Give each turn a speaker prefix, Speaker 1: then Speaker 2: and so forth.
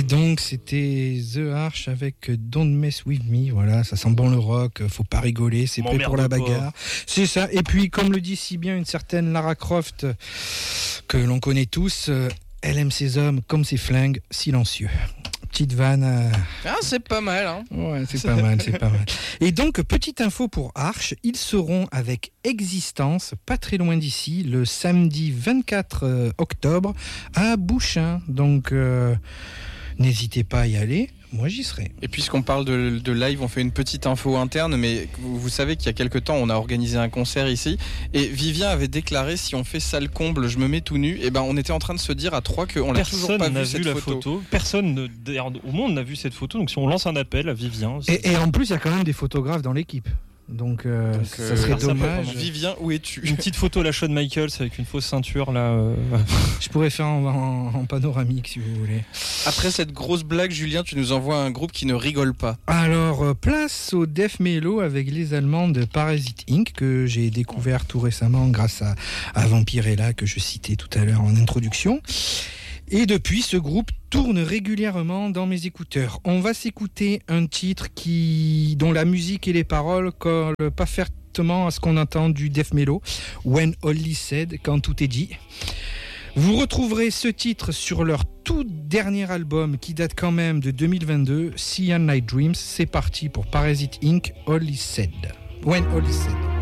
Speaker 1: donc c'était The Arch avec Don't Mess With Me, voilà, ça sent bon le rock, faut pas rigoler, c'est prêt pour la bagarre. C'est ça, et puis comme le dit si bien une certaine Lara Croft, que l'on connaît tous, elle aime ses hommes comme ses flingues, silencieux. Petite vanne.
Speaker 2: Ah, c'est pas mal, hein.
Speaker 1: Ouais, c'est pas mal, c'est pas mal. Et donc, petite info pour Arch, ils seront avec Existence, pas très loin d'ici, le samedi 24 octobre, à Bouchain. Donc, n'hésitez pas à y aller. Moi, j'y serai.
Speaker 2: Et puisqu'on parle de live, on fait une petite info interne, mais vous savez qu'il y a quelques temps, on a organisé un concert ici, et Vivien avait déclaré, si on fait salle comble, je me mets tout nu, et ben on était en train de se dire à trois qu'on l'a toujours pas vu cette photo.
Speaker 3: Personne au monde n'a vu cette photo, donc si on lance un appel à Vivien...
Speaker 1: Et en plus, il y a quand même des photographes dans l'équipe. Donc ça serait dommage.
Speaker 2: Vivien, où es-tu ?
Speaker 3: Une petite photo à la Shawn Michaels avec une fausse ceinture là.
Speaker 1: Je pourrais faire en panoramique si vous voulez.
Speaker 2: Après cette grosse blague, Julien, tu nous envoies un groupe qui ne rigole pas.
Speaker 1: Alors place au Death Mellow avec les Allemands de Parasite Inc. que j'ai découvert tout récemment grâce à Vampirella que je citais tout à l'heure en introduction. Et depuis, ce groupe tourne régulièrement dans mes écouteurs. On va s'écouter un titre dont la musique et les paroles collent parfaitement à ce qu'on entend du death mellow, When All Is Said, quand tout est dit. Vous retrouverez ce titre sur leur tout dernier album qui date quand même de 2022, Cyan Night Dreams. C'est parti pour Parasite Inc. All Is Said. When All Is Said.